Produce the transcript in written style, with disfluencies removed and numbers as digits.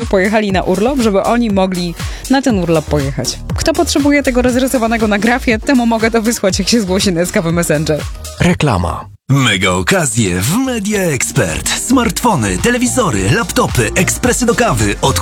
pojechali na urlop, żeby oni mogli na ten urlop pojechać. Kto potrzebuje tego rozrysowanego na grafie, temu mogę to wysłać, jak się zgłosi na SKP Messenger. Reklama. Mega okazje w Media Expert. Smartfony, telewizory, laptopy, ekspresy do kawy od